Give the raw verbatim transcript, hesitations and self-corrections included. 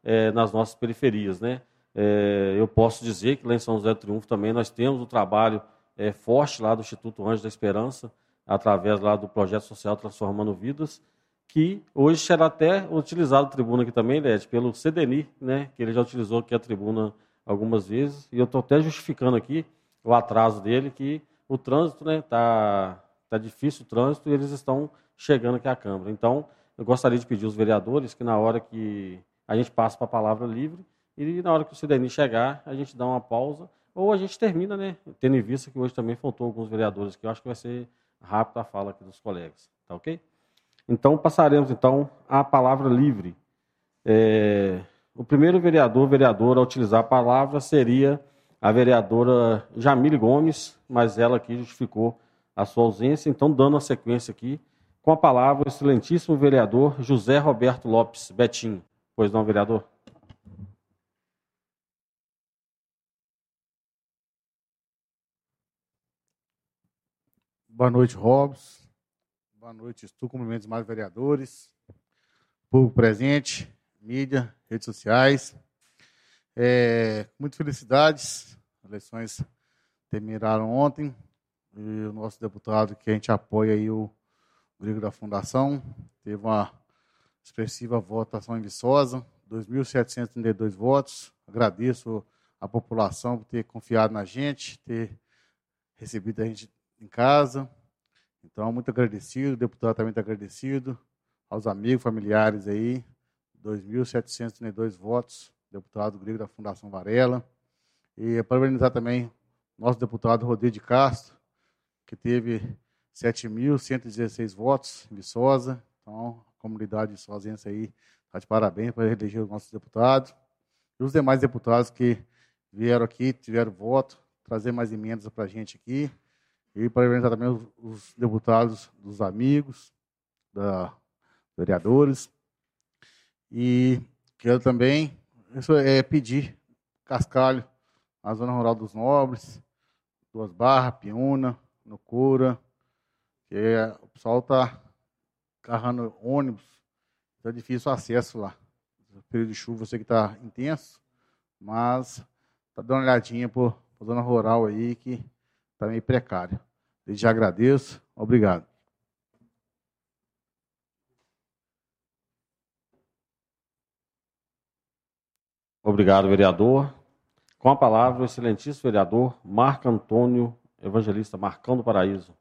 é, nas nossas periferias, né? É, eu posso dizer que lá em São José do Triunfo também nós temos um trabalho é, forte lá do Instituto Anjos da Esperança, através lá do Projeto Social Transformando Vidas, que hoje será até utilizado a tribuna aqui também, Led, pelo Cedeni, né, que ele já utilizou aqui a tribuna algumas vezes, e eu estou até justificando aqui o atraso dele, que o trânsito, né, tá, tá difícil o trânsito, e eles estão chegando aqui à Câmara. Então, eu gostaria de pedir aos vereadores que na hora que a gente passa para a palavra livre, e na hora que o Cedeni chegar, a gente dá uma pausa, ou a gente termina, né, tendo em vista que hoje também faltou alguns vereadores, que eu acho que vai ser rápido a fala aqui dos colegas, tá ok? Então, passaremos, então, à palavra livre. É, o primeiro vereador, vereadora a utilizar a palavra seria a vereadora Jamile Gomes, mas ela aqui justificou a sua ausência. Então, dando a sequência aqui, com a palavra, o excelentíssimo vereador José Roberto Lopes Betinho. Pois não, vereador? Boa noite, Robson. Boa noite, Stu, cumprimentos mais vereadores, público presente, mídia, redes sociais. É, muitas felicidades, as eleições terminaram ontem, e o nosso deputado, que a gente apoia aí, o Grego da Fundação, teve uma expressiva votação em Viçosa, dois mil setecentos e trinta e dois votos. Agradeço a população por ter confiado na gente, ter recebido a gente em casa. Então, muito agradecido, o deputado também está agradecido, aos amigos, familiares aí, dois mil setecentos e trinta e dois votos, deputado Grego da Fundação Varela. E parabenizar também nosso deputado Rodrigo de Castro, que teve sete mil cento e dezesseis votos em Viçosa. Então, a comunidade viçosense aí está de parabéns para eleger os nossos deputados. E os demais deputados que vieram aqui, tiveram voto, trazer mais emendas para a gente aqui. E parabenizar também os, os deputados dos amigos, da vereadores. E quero também isso é pedir cascalho na zona rural dos Nobres, Duas Barras, Piúna, Nocura, que é, o pessoal está carregando ônibus, está difícil o acesso lá. O período de chuva eu sei que está intenso, mas está dando uma olhadinha para a zona rural aí, que está meio precário. Eu já agradeço. Obrigado. Obrigado, vereador. Com a palavra, o excelentíssimo vereador Marco Antônio Evangelista Marcão do Paraíso.